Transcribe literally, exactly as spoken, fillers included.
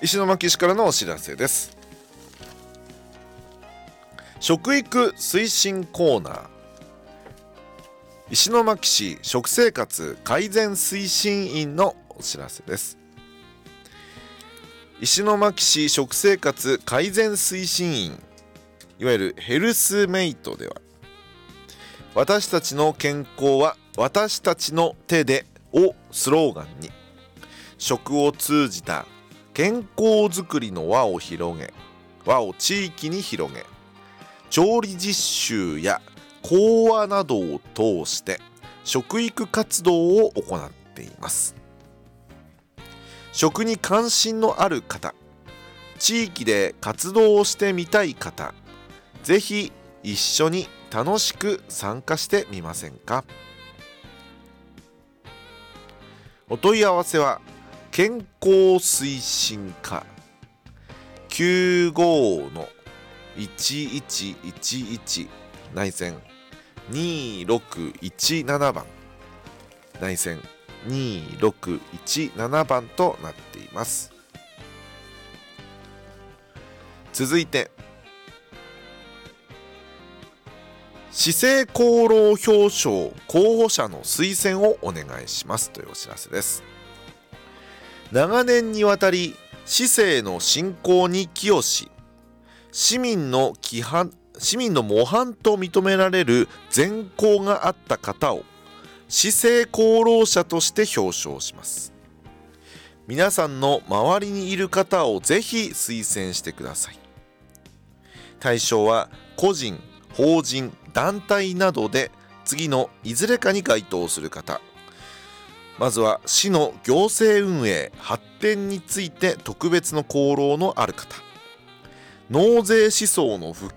石巻市からのお知らせです。食育推進コーナー、石巻市食生活改善推進員のお知らせです。石巻市食生活改善推進員、いわゆるヘルスメイトでは、私たちの健康は私たちの手でをスローガンに、食を通じた健康づくりの輪を広げ輪を地域に広げ、調理実習や講話などを通して食育活動を行っています。食に関心のある方、地域で活動をしてみたい方、ぜひ一緒に楽しく参加してみませんか。お問い合わせは健康推進課 きゅうごのいちいちいちいち 内線にろくいちななばん、内線にろくいちななばんとなっています。続いて、市政功労表彰候補者の推薦をお願いしますというお知らせです。長年にわたり市政の振興に寄与し、市民の規範市民の模範と認められる善行があった方を市政功労者として表彰します。皆さんの周りにいる方をぜひ推薦してください。対象は個人、法人、団体などで次のいずれかに該当する方。まずは市の行政運営・発展について特別の功労のある方、納税思想の普